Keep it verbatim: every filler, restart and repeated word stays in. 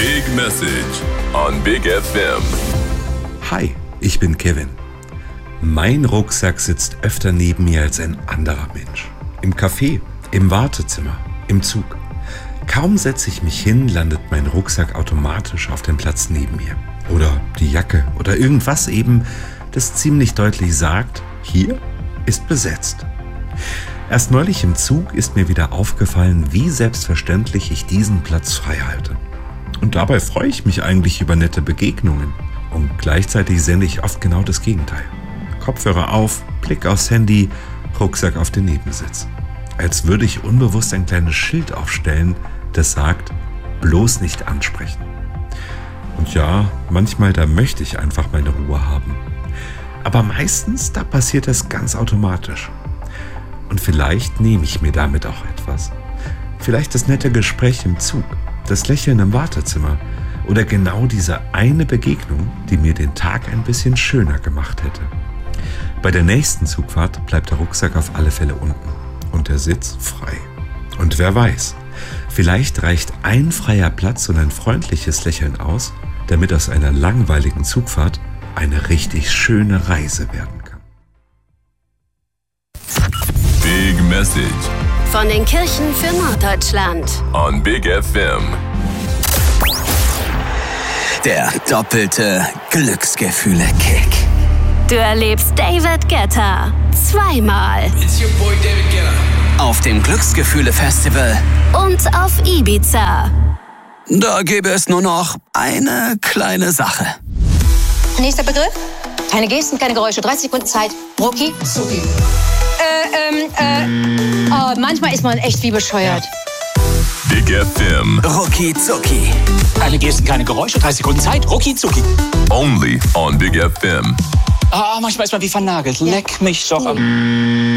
Big Message on Big F M. Hi, ich bin Kevin. Mein Rucksack sitzt öfter neben mir als ein anderer Mensch. Im Café, im Wartezimmer, im Zug. Kaum setze ich mich hin, landet mein Rucksack automatisch auf dem Platz neben mir. Oder die Jacke oder irgendwas eben, das ziemlich deutlich sagt, hier ist besetzt. Erst neulich im Zug ist mir wieder aufgefallen, wie selbstverständlich ich diesen Platz frei halte. Und dabei freue ich mich eigentlich über nette Begegnungen. Und gleichzeitig sende ich oft genau das Gegenteil. Kopfhörer auf, Blick aufs Handy, Rucksack auf den Nebensitz. Als würde ich unbewusst ein kleines Schild aufstellen, das sagt, bloß nicht ansprechen. Und ja, manchmal da möchte ich einfach meine Ruhe haben. Aber meistens, da passiert das ganz automatisch. Und vielleicht nehme ich mir damit auch etwas. Vielleicht das nette Gespräch im Zug, das Lächeln im Wartezimmer oder genau diese eine Begegnung, die mir den Tag ein bisschen schöner gemacht hätte. Bei der nächsten Zugfahrt bleibt der Rucksack auf alle Fälle unten und der Sitz frei. Und wer weiß, vielleicht reicht ein freier Platz und ein freundliches Lächeln aus, damit aus einer langweiligen Zugfahrt eine richtig schöne Reise werden kann. Big Message Von den Kirchen für Norddeutschland. on Big F M. Der doppelte Glücksgefühle-Kick. Du erlebst David Guetta zweimal It's your boy David Guetta. Auf dem Glücksgefühle-Festival. und auf Ibiza. Da gäbe es nur noch eine kleine Sache. Nächster Begriff. Keine Gesten, keine Geräusche. dreißig Sekunden Zeit. Rucki. Zucki. Äh, ähm, äh. Oh, manchmal ist man echt wie bescheuert. Big F M. Rucki Zucki. Keine Gesten, keine Geräusche, dreißig Sekunden Zeit. Rucki Zucki. Only on Big F M. Ah, manchmal ist man wie vernagelt. Leck mich doch am...